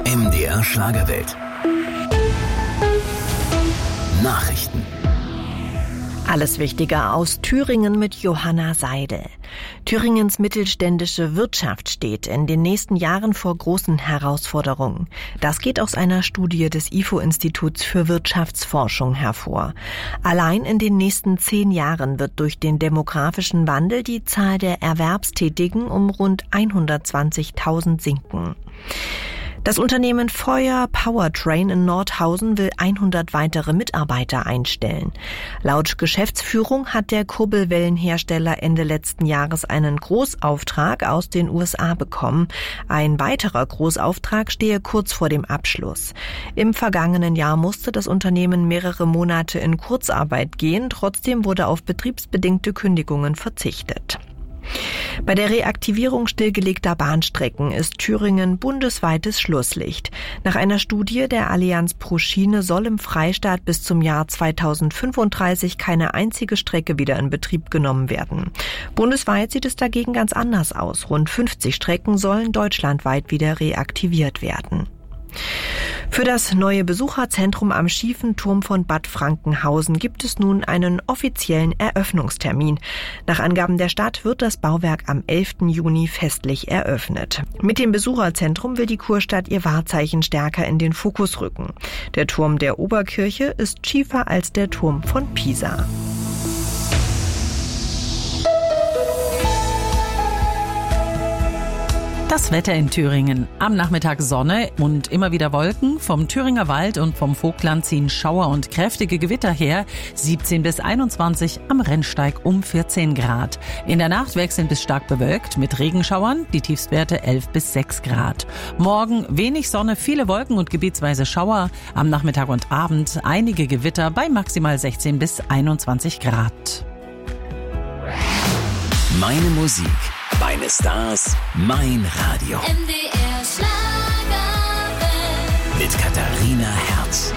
MDR Schlagerwelt. Nachrichten. Alles Wichtige aus Thüringen mit Johanna Seidel. Thüringens mittelständische Wirtschaft steht in den nächsten Jahren vor großen Herausforderungen. Das geht aus einer Studie des IFO-Instituts für Wirtschaftsforschung hervor. Allein in den nächsten 10 Jahren wird durch den demografischen Wandel die Zahl der Erwerbstätigen um rund 120.000 sinken. Das Unternehmen Feuer Powertrain in Nordhausen will 100 weitere Mitarbeiter einstellen. Laut Geschäftsführung hat der Kurbelwellenhersteller Ende letzten Jahres einen Großauftrag aus den USA bekommen. Ein weiterer Großauftrag stehe kurz vor dem Abschluss. Im vergangenen Jahr musste das Unternehmen mehrere Monate in Kurzarbeit gehen. Trotzdem wurde auf betriebsbedingte Kündigungen verzichtet. Bei der Reaktivierung stillgelegter Bahnstrecken ist Thüringen bundesweites Schlusslicht. Nach einer Studie der Allianz pro Schiene soll im Freistaat bis zum Jahr 2035 keine einzige Strecke wieder in Betrieb genommen werden. Bundesweit sieht es dagegen ganz anders aus. Rund 50 Strecken sollen deutschlandweit wieder reaktiviert werden. Für das neue Besucherzentrum am Schiefen Turm von Bad Frankenhausen gibt es nun einen offiziellen Eröffnungstermin. Nach Angaben der Stadt wird das Bauwerk am 11. Juni festlich eröffnet. Mit dem Besucherzentrum will die Kurstadt ihr Wahrzeichen stärker in den Fokus rücken. Der Turm der Oberkirche ist schiefer als der Turm von Pisa. Das Wetter in Thüringen. Am Nachmittag Sonne und immer wieder Wolken. Vom Thüringer Wald und vom Vogtland ziehen Schauer und kräftige Gewitter her. 17 bis 21, am Rennsteig um 14 Grad. In der Nacht wechselnd bis stark bewölkt mit Regenschauern. Die Tiefstwerte 11 bis 6 Grad. Morgen wenig Sonne, viele Wolken und gebietsweise Schauer. Am Nachmittag und Abend einige Gewitter bei maximal 16 bis 21 Grad. Meine Musik, meine Stars, mein Radio. MDR Schlagerwelt. Mit Katharina Herz.